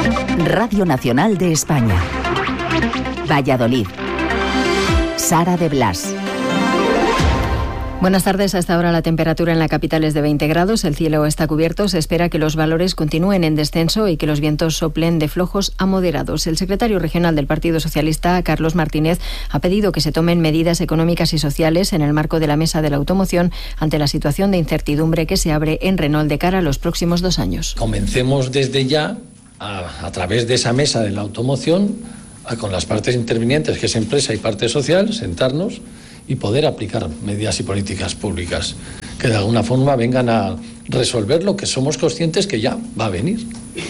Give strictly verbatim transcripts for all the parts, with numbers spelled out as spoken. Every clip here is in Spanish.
Radio Nacional de España. Valladolid. Sara de Blas. Buenas tardes. A esta hora la temperatura en la capital es de veinte grados, el cielo está cubierto, se espera que los valores continúen en descenso y que los vientos soplen de flojos a moderados. El secretario regional del Partido Socialista, Carlos Martínez, ha pedido que se tomen medidas económicas y sociales en el marco de la Mesa de la Automoción ante la situación de incertidumbre que se abre en Renault de cara a los próximos dos años. Comencemos desde ya, a, a través de esa Mesa de la Automoción, a, con las partes intervinientes, que es empresa y parte social, sentarnos y poder aplicar medidas y políticas públicas que de alguna forma vengan a resolver lo que somos conscientes que ya va a venir,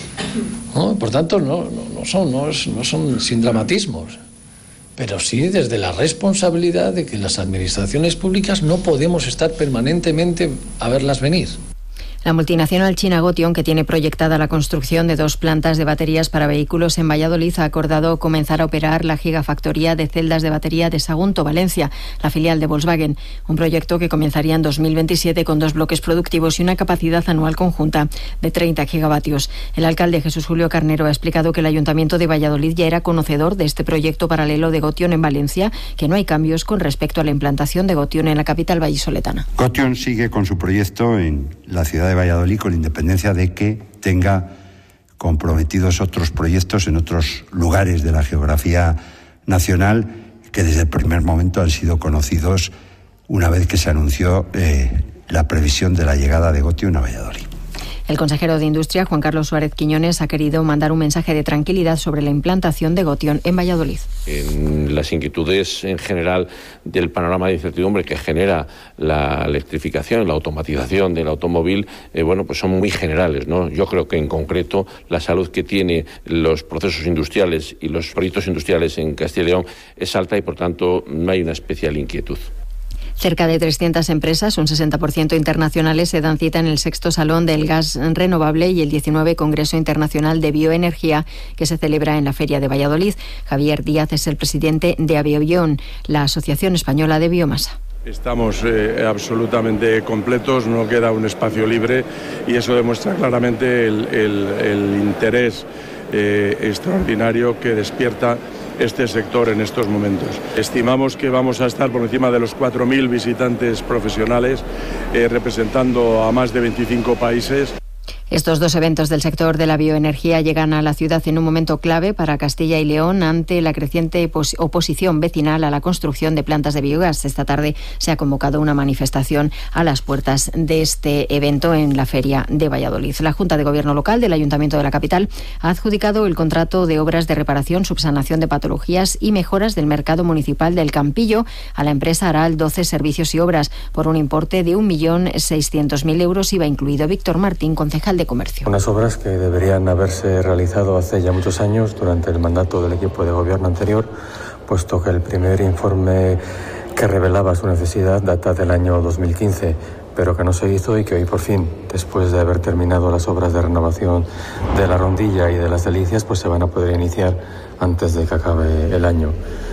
¿no? Por tanto, no, no, no, son, no, es, no son sin dramatismos, pero sí desde la responsabilidad de que las administraciones públicas no podemos estar permanentemente a verlas venir. La multinacional china Gotion, que tiene proyectada la construcción de dos plantas de baterías para vehículos en Valladolid, ha acordado comenzar a operar la gigafactoría de celdas de batería de Sagunto, Valencia, la filial de Volkswagen. Un proyecto que comenzaría en dos mil veintisiete con dos bloques productivos y una capacidad anual conjunta de treinta gigavatios. El alcalde Jesús Julio Carnero ha explicado que el Ayuntamiento de Valladolid ya era conocedor de este proyecto paralelo de Gotion en Valencia, que no hay cambios con respecto a la implantación de Gotion en la capital vallisoletana. Gotion sigue con su proyecto en la ciudad de Valladolid, con independencia de que tenga comprometidos otros proyectos en otros lugares de la geografía nacional que desde el primer momento han sido conocidos una vez que se anunció eh, la previsión de la llegada de Gotion a Valladolid. El consejero de Industria, Juan Carlos Suárez Quiñones, ha querido mandar un mensaje de tranquilidad sobre la implantación de Gotion en Valladolid. En las inquietudes en general del panorama de incertidumbre que genera la electrificación, la automatización del automóvil, eh, bueno, pues son muy generales, ¿no? Yo creo que en concreto la salud que tiene los procesos industriales y los proyectos industriales en Castilla y León es alta y por tanto no hay una especial inquietud. Cerca de trescientas empresas, un sesenta por ciento internacionales, se dan cita en el sexto Salón del Gas Renovable y el diecinueve Congreso Internacional de Bioenergía, que se celebra en la Feria de Valladolid. Javier Díaz es el presidente de Aviobion, la Asociación Española de Biomasa. Estamos eh, absolutamente completos, no queda un espacio libre y eso demuestra claramente el, el, el interés eh, extraordinario que despierta este sector en estos momentos. Estimamos que vamos a estar por encima de los cuatro mil visitantes profesionales, eh, representando a más de veinticinco países. Estos dos eventos del sector de la bioenergía llegan a la ciudad en un momento clave para Castilla y León ante la creciente oposición vecinal a la construcción de plantas de biogás. Esta tarde se ha convocado una manifestación a las puertas de este evento en la Feria de Valladolid. La Junta de Gobierno Local del Ayuntamiento de la capital ha adjudicado el contrato de obras de reparación, subsanación de patologías y mejoras del mercado municipal del Campillo a la empresa Aral doce Servicios y Obras por un importe de un millón seiscientos mil euros, I V A incluido. Víctor Martín, concejal de Comercio. Unas obras que deberían haberse realizado hace ya muchos años durante el mandato del equipo de gobierno anterior, puesto que el primer informe que revelaba su necesidad data del año dos mil quince, pero que no se hizo y que hoy por fin, después de haber terminado las obras de renovación de la Rondilla y de las Delicias, pues se van a poder iniciar antes de que acabe el año.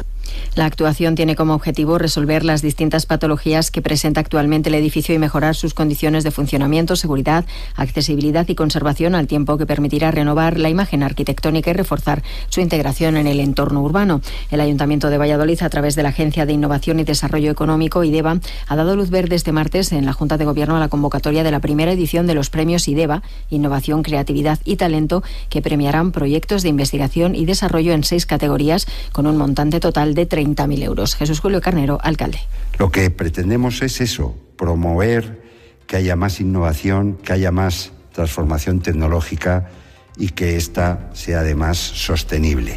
La actuación tiene como objetivo resolver las distintas patologías que presenta actualmente el edificio y mejorar sus condiciones de funcionamiento, seguridad, accesibilidad y conservación, al tiempo que permitirá renovar la imagen arquitectónica y reforzar su integración en el entorno urbano. El Ayuntamiento de Valladolid, a través de la Agencia de Innovación y Desarrollo Económico, IDEVA, ha dado luz verde este martes en la Junta de Gobierno a la convocatoria de la primera edición de los premios IDEVA, Innovación, Creatividad y Talento, que premiarán proyectos de investigación y desarrollo en seis categorías con un montante total de treinta mil euros. Jesús Julio Carnero, alcalde. Lo que pretendemos es eso, promover que haya más innovación, que haya más transformación tecnológica y que ésta sea además sostenible.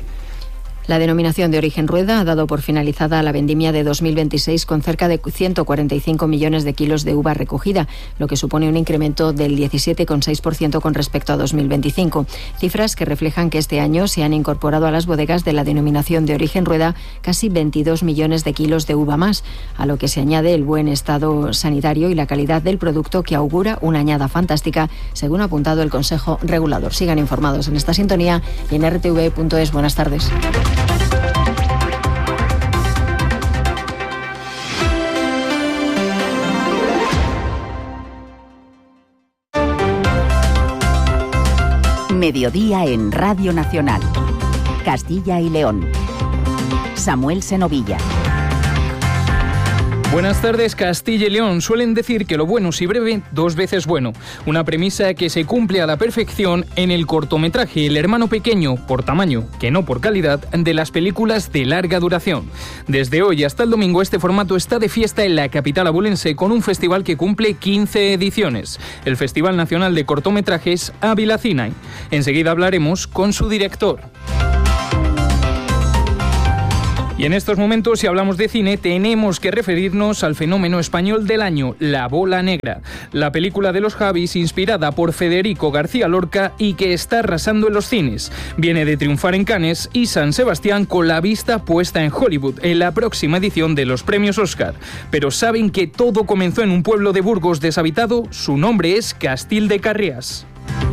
La denominación de origen Rueda ha dado por finalizada la vendimia de dos mil veintiséis con cerca de ciento cuarenta y cinco millones de kilos de uva recogida, lo que supone un incremento del diecisiete coma seis por ciento con respecto a dos mil veinticinco. Cifras que reflejan que este año se han incorporado a las bodegas de la denominación de origen Rueda casi veintidós millones de kilos de uva más, a lo que se añade el buen estado sanitario y la calidad del producto, que augura una añada fantástica, según ha apuntado el Consejo Regulador. Sigan informados en esta sintonía y en r t v punto es. Buenas tardes. Mediodía en Radio Nacional. Castilla y León. Samuel Senovilla. Buenas tardes. Castilla y León. Suelen decir que lo bueno si breve, dos veces bueno. Una premisa que se cumple a la perfección en el cortometraje El hermano pequeño, por tamaño, que no por calidad, de las películas de larga duración. Desde hoy hasta el domingo este formato está de fiesta en la capital abulense con un festival que cumple quince ediciones. El Festival Nacional de Cortometrajes Ávila Cine. Enseguida hablaremos con su director. Y en estos momentos, si hablamos de cine, tenemos que referirnos al fenómeno español del año, La Bola Negra, la película de los Javis inspirada por Federico García Lorca y que está arrasando en los cines. Viene de triunfar en Cannes y San Sebastián con la vista puesta en Hollywood en la próxima edición de los premios Oscar. Pero ¿saben que todo comenzó en un pueblo de Burgos deshabitado? Su nombre es Castil de Carriás.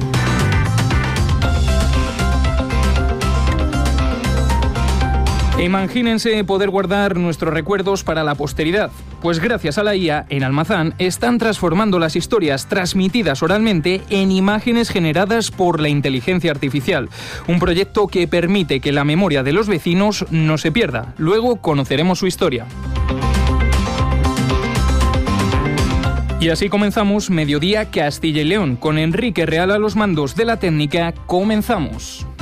Imagínense poder guardar nuestros recuerdos para la posteridad, pues gracias a la I A en Almazán están transformando las historias transmitidas oralmente en imágenes generadas por la inteligencia artificial, un proyecto que permite que la memoria de los vecinos no se pierda. Luego conoceremos su historia. Y así comenzamos Mediodía Castilla y León, con Enrique Real a los mandos de la técnica. Comenzamos.